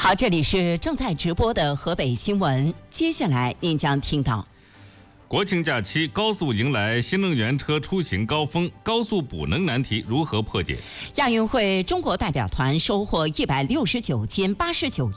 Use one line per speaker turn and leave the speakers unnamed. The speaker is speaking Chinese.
好，这里是正在直播的河北新闻，接下来您将听到：
国庆假期，高速迎来新能源车出行高峰，高速补能难题如何破解？
亚运会中国代表团收获169金89